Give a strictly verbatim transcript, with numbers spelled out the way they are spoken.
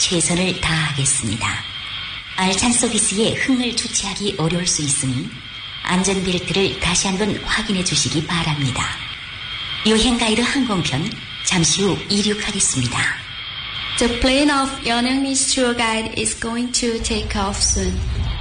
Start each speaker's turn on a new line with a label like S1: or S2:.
S1: 최선을 다하겠습니다. 알찬 서비스에 흥을 주체하기 어려울 수 있으니 안전벨트를 다시 한번 확인해 주시기 바랍니다. 여행 가이드 항공편 잠시 후 이륙하겠습니다.
S2: The plane of Yeonheungni's tour guide is going to take off soon.